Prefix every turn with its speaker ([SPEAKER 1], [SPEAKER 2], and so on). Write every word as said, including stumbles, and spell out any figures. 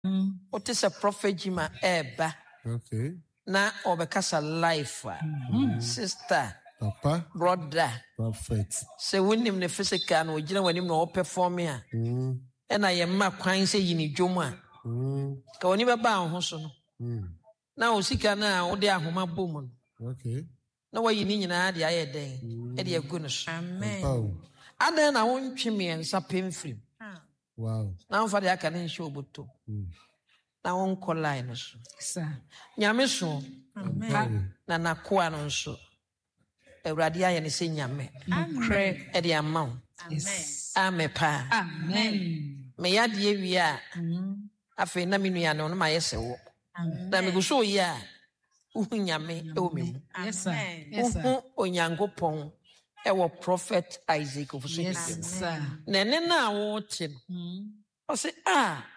[SPEAKER 1] What is a prophet Jima eba?
[SPEAKER 2] Okay.
[SPEAKER 1] Na obekasa life. Sister.
[SPEAKER 2] Papa.
[SPEAKER 1] Brother.
[SPEAKER 2] Prophet.
[SPEAKER 1] Say when him the physical no jina when him no perform here. And I am ma kwan say yini dwom a. Ka woni beba ho so no. Na osika na wo de ahoma bom no.
[SPEAKER 2] Okay.
[SPEAKER 1] Na wa yini nyina de aye den. E de agu no so.
[SPEAKER 2] Amen.
[SPEAKER 1] Adan na won tweme ensa pemfrim.
[SPEAKER 2] Wow.
[SPEAKER 1] Na won fa de aka ne nhwe oboto. Na won call line no so. Sir. Nyame so. Amen. Na na koa no so. Ewrade aye ne se nyame. Amen. E de ama wo. Yes. Amen pa. Amen. Me ya de wi a. Afi na menua no no ma yese wo. Na me go so yi a. Uhu nyame e o me mu. Yes sir. Yes sir. Uhu onyankopon e wo prophet Isaac of so. Yes sir. Na ne na wo te no. O se ah